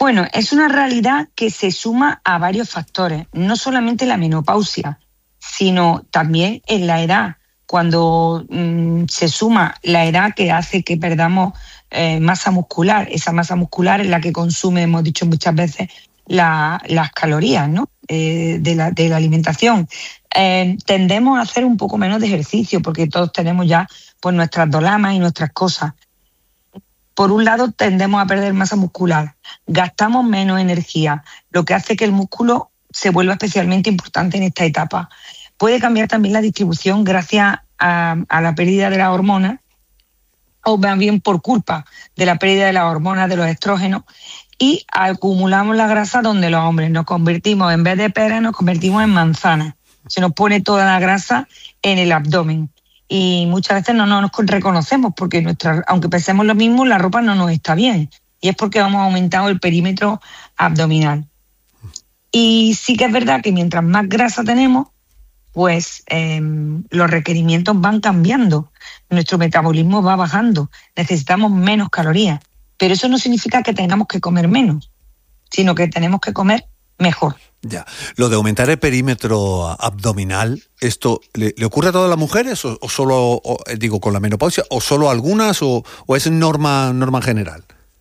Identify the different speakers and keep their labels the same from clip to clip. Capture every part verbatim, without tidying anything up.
Speaker 1: Bueno, es una realidad que se suma a varios factores, no solamente la menopausia, sino también en la edad. Cuando mmm, se suma la edad que hace que perdamos eh, masa muscular, esa masa muscular es la que consume, hemos dicho muchas veces, la, las calorías, ¿no? eh, de, la, de la alimentación. Eh, tendemos a hacer un poco menos de ejercicio porque todos tenemos ya pues, nuestras dolamas y nuestras cosas. Por un lado, tendemos a perder masa muscular, gastamos menos energía, lo que hace que el músculo se vuelva especialmente importante en esta etapa. Puede cambiar también la distribución gracias a, a la pérdida de las hormonas, o más bien por culpa de la pérdida de las hormonas, de los estrógenos, y acumulamos la grasa donde los hombres nos convertimos, en vez de peras, nos convertimos en manzanas. Se nos pone toda la grasa en el abdomen. Y muchas veces no nos reconocemos porque nuestra, aunque pesemos lo mismo, la ropa no nos está bien. Y es porque hemos aumentado el perímetro abdominal. Y sí que es verdad que mientras más grasa tenemos, pues eh, los requerimientos van cambiando. Nuestro metabolismo va bajando. Necesitamos menos calorías. Pero eso no significa que tengamos que comer menos, sino que tenemos que comer mejor.
Speaker 2: Ya. Lo de aumentar el perímetro abdominal, ¿esto le, le ocurre a todas las mujeres o, o solo, o, digo, con la menopausia, o solo a algunas o, o es norma, norma general?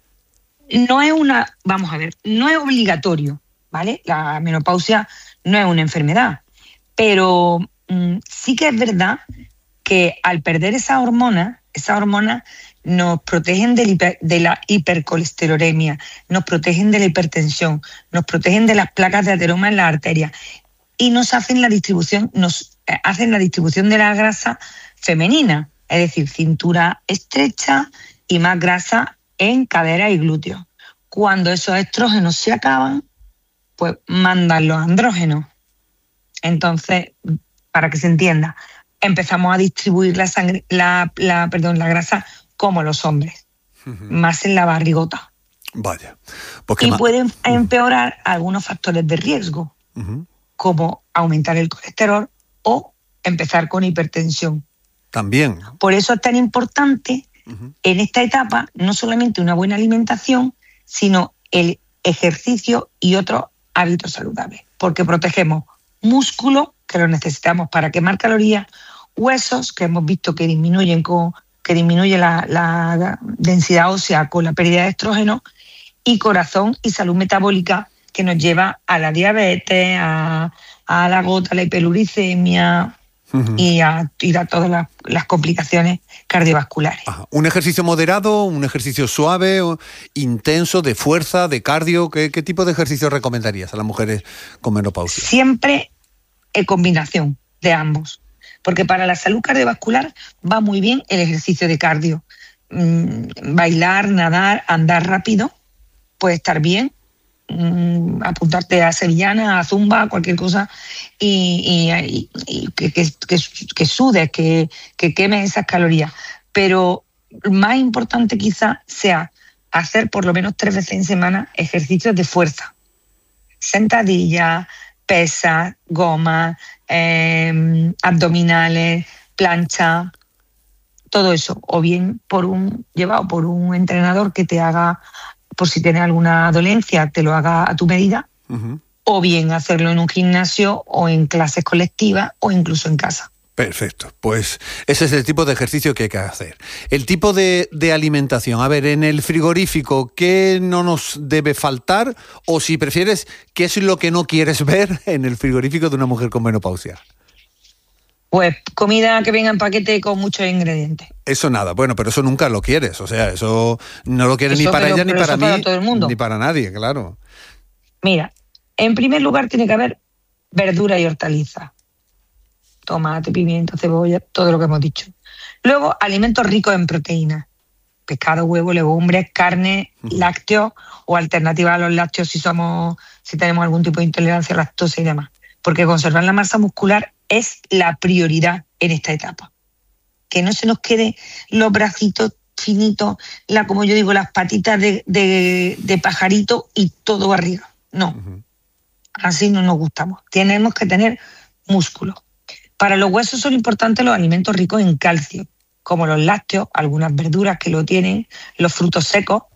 Speaker 1: No es una, vamos a ver, no es obligatorio, ¿vale? La menopausia no es una enfermedad, pero mmm, sí que es verdad que al perder esa hormona, esa hormona nos protegen del hiper, de la hipercolesterolemia, nos protegen de la hipertensión, nos protegen de las placas de ateroma en las arterias y nos hacen la distribución, nos hacen la distribución de la grasa femenina, es decir, cintura estrecha y más grasa en cadera y glúteos. Cuando esos estrógenos se acaban, pues mandan los andrógenos. Entonces, para que se entienda, empezamos a distribuir la sangre, la, la, perdón, la grasa como los hombres, uh-huh. más en la barrigota.
Speaker 2: Vaya. Pues
Speaker 1: y
Speaker 2: ma-
Speaker 1: pueden empeorar algunos factores de riesgo, uh-huh. como aumentar el colesterol o empezar con hipertensión.
Speaker 2: También.
Speaker 1: Por eso es tan importante uh-huh. en esta etapa no solamente una buena alimentación, sino el ejercicio y otros hábitos saludables, porque protegemos músculo, que lo necesitamos para quemar calorías, huesos, que hemos visto que disminuyen con que disminuye la, la densidad ósea con la pérdida de estrógeno, y corazón y salud metabólica, que nos lleva a la diabetes, a, a la gota, a la hiperuricemia uh-huh. y, a, y a todas las, las complicaciones cardiovasculares.
Speaker 2: Ajá. ¿Un ejercicio moderado, un ejercicio suave, intenso, de fuerza, de cardio? ¿Qué, qué tipo de ejercicio recomendarías a las mujeres con menopausia?
Speaker 1: Siempre en combinación de ambos. Porque para la salud cardiovascular va muy bien el ejercicio de cardio. Mm, bailar, nadar, andar rápido puede estar bien. Mm, apuntarte a sevillana, a zumba, cualquier cosa, y, y, y que, que, que, que sudes, que, que quemes esas calorías. Pero más importante quizás sea hacer por lo menos tres veces en semana ejercicios de fuerza. Sentadillas, pesas, gomas, eh, abdominales, plancha, todo eso, o bien por un llevado por un entrenador que te haga, por si tienes alguna dolencia, te lo haga a tu medida, uh-huh. o bien hacerlo en un gimnasio o en clases colectivas o incluso en casa.
Speaker 2: Perfecto, pues ese es el tipo de ejercicio que hay que hacer. El tipo de, de alimentación, a ver, en el frigorífico, ¿qué no nos debe faltar? O si prefieres, ¿qué es lo que no quieres ver en el frigorífico de una mujer con menopausia?
Speaker 1: Pues comida que venga en paquete con muchos ingredientes.
Speaker 2: Eso nada, bueno, pero eso nunca lo quieres, o sea, eso no lo quieres
Speaker 1: eso,
Speaker 2: ni para
Speaker 1: pero,
Speaker 2: ella, ni
Speaker 1: pero
Speaker 2: para mí,
Speaker 1: para todo el mundo.
Speaker 2: Ni para nadie, claro.
Speaker 1: Mira, en primer lugar tiene que haber verdura y hortalizas. Tomate, pimiento, cebolla, todo lo que hemos dicho. Luego, alimentos ricos en proteínas. Pescado, huevo, legumbres, carne, uh-huh. lácteos o alternativas a los lácteos si somos, si tenemos algún tipo de intolerancia a lactosa y demás. Porque conservar la masa muscular es la prioridad en esta etapa. Que no se nos quede los bracitos finitos, la, como yo digo, las patitas de, de, de pajarito y todo barriga. No, uh-huh. así no nos gustamos. Tenemos que tener músculo. Para los huesos son importantes los alimentos ricos en calcio, como los lácteos, algunas verduras que lo tienen, los frutos secos,